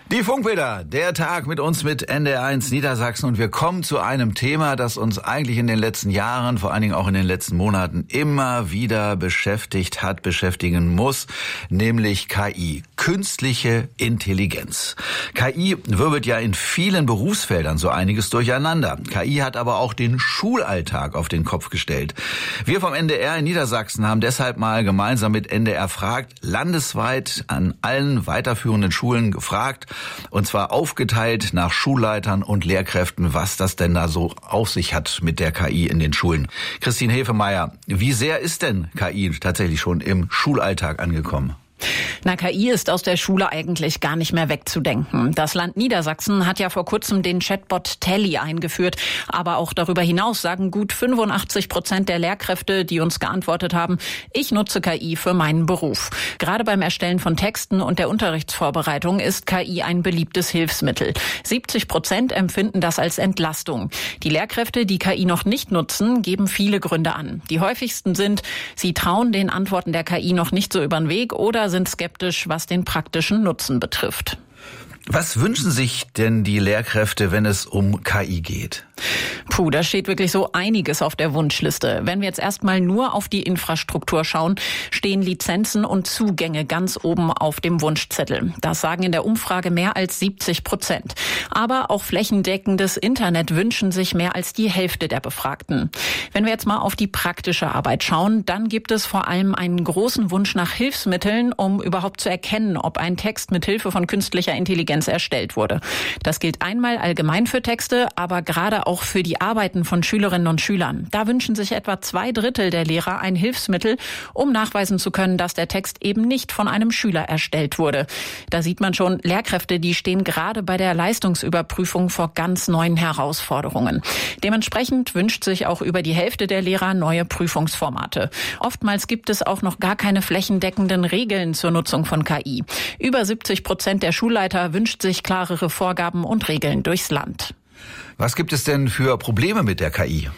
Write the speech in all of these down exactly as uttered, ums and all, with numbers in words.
Die Funkbilder, der Tag mit uns mit N D R eins Niedersachsen, und wir kommen zu einem Thema, das uns eigentlich in den letzten Jahren, vor allen Dingen auch in den letzten Monaten immer wieder beschäftigt hat, beschäftigen muss, nämlich K I, künstliche Intelligenz. K I wirbelt ja in vielen Berufsfeldern so einiges durcheinander. K I hat aber auch den Schulalltag auf den Kopf gestellt. Wir vom N D R in Niedersachsen haben deshalb mal gemeinsam mit N D R fragt, landesweit an allen weiterführenden Schulen gefragt, und zwar aufgeteilt nach Schulleitern und Lehrkräften, was das denn da so auf sich hat mit der K I in den Schulen. Christine Hefemeyer, wie sehr ist denn K I tatsächlich schon im Schulalltag angekommen? Na, K I ist aus der Schule eigentlich gar nicht mehr wegzudenken. Das Land Niedersachsen hat ja vor kurzem den Chatbot Telly eingeführt. Aber auch darüber hinaus sagen gut fünfundachtzig Prozent der Lehrkräfte, die uns geantwortet haben, ich nutze K I für meinen Beruf. Gerade beim Erstellen von Texten und der Unterrichtsvorbereitung ist K I ein beliebtes Hilfsmittel. siebzig Prozent empfinden das als Entlastung. Die Lehrkräfte, die K I noch nicht nutzen, geben viele Gründe an. Die häufigsten sind, sie trauen den Antworten der K I noch nicht so über den Weg oder sind skeptisch, was den praktischen Nutzen betrifft. Was wünschen sich denn die Lehrkräfte, wenn es um K I geht? Puh, da steht wirklich so einiges auf der Wunschliste. Wenn wir jetzt erstmal nur auf die Infrastruktur schauen, stehen Lizenzen und Zugänge ganz oben auf dem Wunschzettel. Das sagen in der Umfrage mehr als siebzig Prozent. Aber auch flächendeckendes Internet wünschen sich mehr als die Hälfte der Befragten. Wenn wir jetzt mal auf die praktische Arbeit schauen, dann gibt es vor allem einen großen Wunsch nach Hilfsmitteln, um überhaupt zu erkennen, ob ein Text mit Hilfe von künstlicher Intelligenz erstellt wurde. Das gilt einmal allgemein für Texte, aber gerade auch für die Arbeiten von Schülerinnen und Schülern. Da wünschen sich etwa zwei Drittel der Lehrer ein Hilfsmittel, um nachweisen zu können, dass der Text eben nicht von einem Schüler erstellt wurde. Da sieht man schon, Lehrkräfte, die stehen gerade bei der Leistungsüberprüfung vor ganz neuen Herausforderungen. Dementsprechend wünscht sich auch über die Hälfte der Lehrer neue Prüfungsformate. Oftmals gibt es auch noch gar keine flächendeckenden Regeln zur Nutzung von K I. Über siebzig Prozent der Schulleiter wünscht sich klarere Vorgaben und Regeln durchs Land. Was gibt es denn für Probleme mit der K I?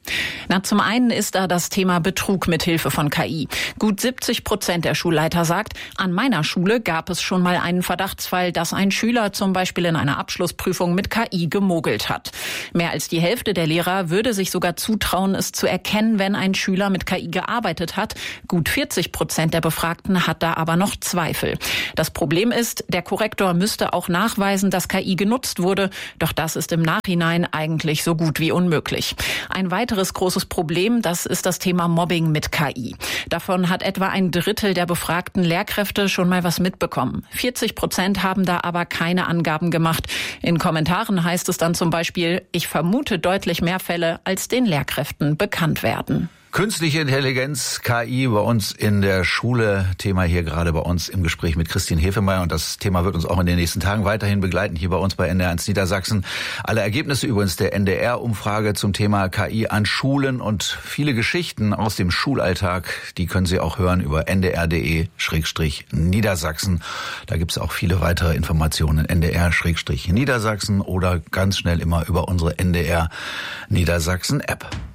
Na, zum einen ist da das Thema Betrug mit Hilfe von K I. Gut siebzig Prozent der Schulleiter sagt, an meiner Schule gab es schon mal einen Verdachtsfall, dass ein Schüler zum Beispiel in einer Abschlussprüfung mit K I gemogelt hat. Mehr als die Hälfte der Lehrer würde sich sogar zutrauen, es zu erkennen, wenn ein Schüler mit K I gearbeitet hat. Gut vierzig Prozent der Befragten hat da aber noch Zweifel. Das Problem ist, der Korrektor müsste auch nachweisen, dass K I genutzt wurde. Doch das ist im Nachhinein eigentlich so gut wie unmöglich. Ein weiteres großes Problem, das ist das Thema Mobbing mit K I. Davon hat etwa ein Drittel der befragten Lehrkräfte schon mal was mitbekommen. vierzig Prozent haben da aber keine Angaben gemacht. In Kommentaren heißt es dann zum Beispiel, ich vermute deutlich mehr Fälle, als den Lehrkräften bekannt werden. Künstliche Intelligenz, K I bei uns in der Schule, Thema hier gerade bei uns im Gespräch mit Christine Hefemeyer, und das Thema wird uns auch in den nächsten Tagen weiterhin begleiten, hier bei uns bei N D R eins Niedersachsen. Alle Ergebnisse übrigens der N D R-Umfrage zum Thema K I an Schulen und viele Geschichten aus dem Schulalltag, die können Sie auch hören über n d r punkt d e Schrägstrich Niedersachsen. Da gibt es auch viele weitere Informationen, n d r Schrägstrich Niedersachsen oder ganz schnell immer über unsere N D R Niedersachsen App.